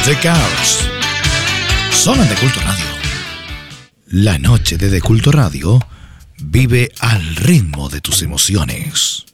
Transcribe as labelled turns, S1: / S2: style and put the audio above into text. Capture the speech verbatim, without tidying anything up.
S1: The Cars. Son en De Culto Radio. La noche de De Culto Radio vive al ritmo de tus emociones.